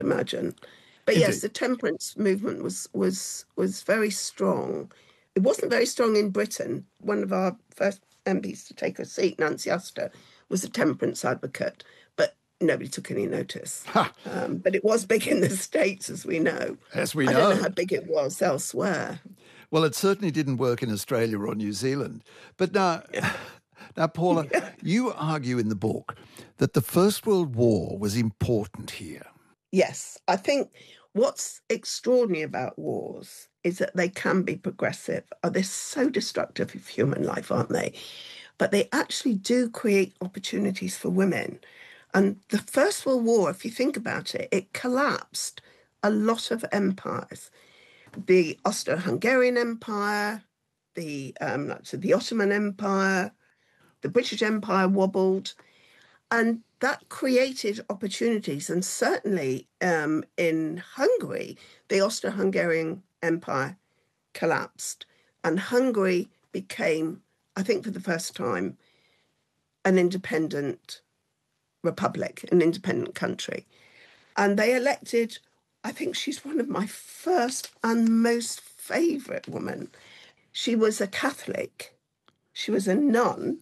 imagine. But yes, Indeed. the temperance movement was very strong. It wasn't very strong in Britain. One of our first MPs to take a seat, Nancy Astor, was a temperance advocate, but nobody took any notice. Ha! But it was big in the States, as we know. As we I don't know know. how big it was elsewhere. Well, it certainly didn't work in Australia or New Zealand. But now, Yeah. now, Paula, you argue in the book that the First World War was important here. Yes, I think what's extraordinary about wars is that they can be progressive. They're so destructive of human life, aren't they? But they actually do create opportunities for women. And the First World War, if you think about it, it collapsed a lot of empires. The Austro-Hungarian Empire, the Ottoman Empire, the British Empire wobbled. And that created opportunities. And certainly in Hungary, the Austro-Hungarian Empire collapsed. And Hungary became, I think for the first time, an independent republic, an independent country. And they elected, I think she's one of my first and most favourite women. She was a Catholic. She was a nun.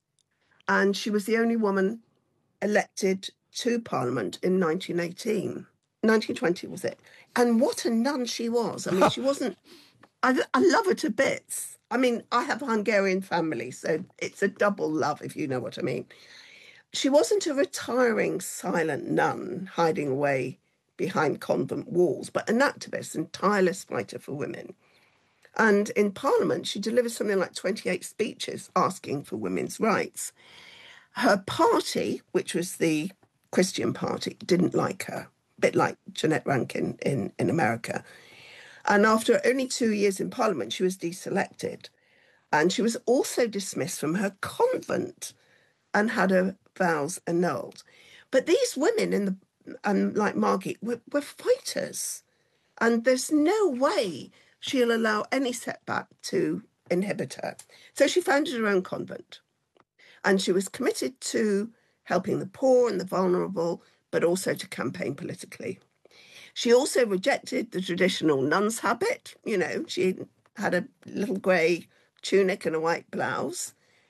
And she was the only woman elected to Parliament in 1918. 1920 was it? And what a nun she was. I mean, she wasn't... I love her to bits. I mean, I have a Hungarian family, so it's a double love, if you know what I mean. She wasn't a retiring, silent nun hiding away behind convent walls, but an activist and tireless fighter for women. And in Parliament, she delivered something like 28 speeches asking for women's rights. Her party, which was the Christian Party, didn't like her, a bit like Jeanette Rankin in America. And after only 2 years in Parliament, she was deselected. And she was also dismissed from her convent and had her vows annulled. But these women, like Margit, were fighters. And there's no way she'll allow any setback to inhibit her. So she founded her own convent. And she was committed to helping the poor and the vulnerable, but also to campaign politically. She also rejected the traditional nun's habit. You know, she had a little grey tunic and a white blouse.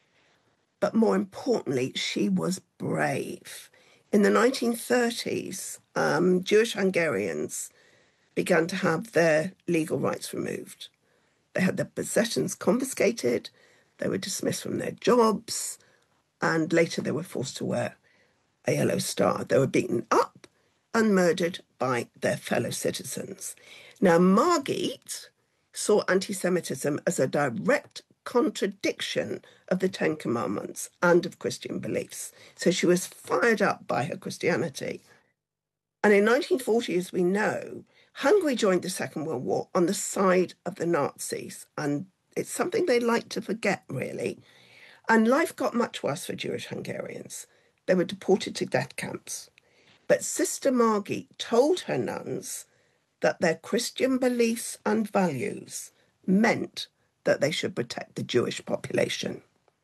But more importantly, she was brave. In the 1930s, Jewish Hungarians began to have their legal rights removed. They had their possessions confiscated, they were dismissed from their jobs, and later they were forced to wear a yellow star. They were beaten up and murdered by their fellow citizens. Now, Margit saw anti-Semitism as a direct contradiction of the Ten Commandments and of Christian beliefs. So she was fired up by her Christianity. And in 1940, as we know, Hungary joined the Second World War on the side of the Nazis. And it's something they like to forget, really. And life got much worse for Jewish Hungarians. They were deported to death camps. But Sister Margit told her nuns that their Christian beliefs and values meant that they should protect the Jewish population.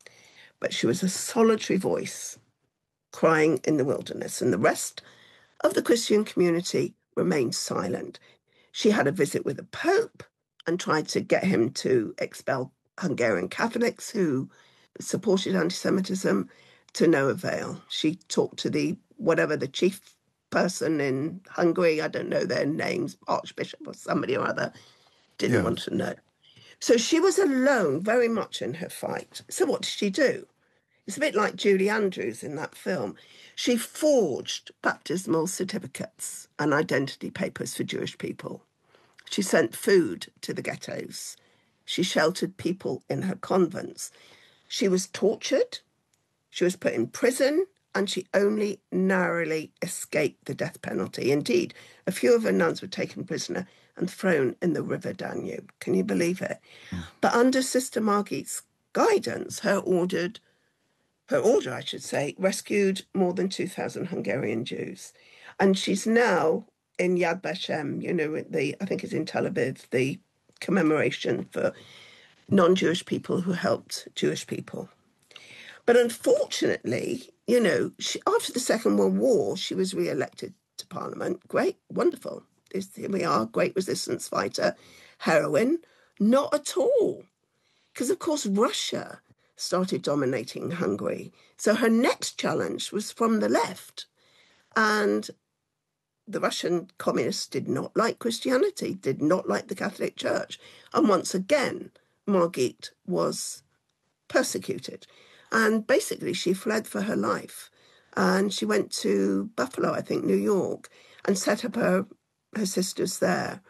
But she was a solitary voice crying in the wilderness, and the rest of the Christian community remained silent. She had a visit with the Pope and tried to get him to expel Hungarian Catholics who supported anti-Semitism, to no avail. She talked to the chief person in Hungary, I don't know their names, Archbishop or somebody or other, didn't want to know. So she was alone very much in her fight. So what did she do? It's a bit like Julie Andrews in that film. She forged baptismal certificates and identity papers for Jewish people. She sent food to the ghettos. She sheltered people in her convents. She was tortured. She was put in prison, and she only narrowly escaped the death penalty. Indeed, a few of her nuns were taken prisoner and thrown in the river Danube. Can you believe it? But under Sister Margit's guidance, her order, I should say, rescued more than 2,000 Hungarian Jews. And she's now in Yad Vashem, I think it's in Tel Aviv, the commemoration for non-Jewish people who helped Jewish people. But unfortunately, after the Second World War, she was re-elected to Parliament. Great, wonderful. Here we are, great resistance fighter, heroine. Not at all. Because, of course, Russia started dominating Hungary. So her next challenge was from the left. And the Russian communists did not like Christianity, did not like the Catholic Church. And once again, Margit was persecuted. And basically, she fled for her life. And she went to Buffalo, I think, New York, and set up her sisters there.